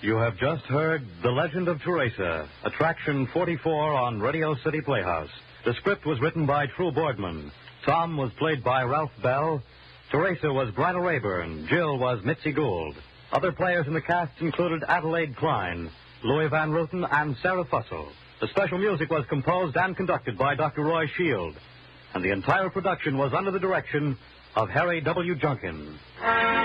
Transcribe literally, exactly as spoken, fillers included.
You have just heard The Legend of Teresa, Attraction forty-four on Radio City Playhouse. The script was written by True Boardman. Tom was played by Ralph Bell. Teresa was Bridal Rayburn. Jill was Mitzi Gould. Other players in the cast included Adelaide Klein, Louis Van Ruten, and Sarah Fussell. The special music was composed and conducted by Doctor Roy Shield. And the entire production was under the direction of Harry W. Junkin.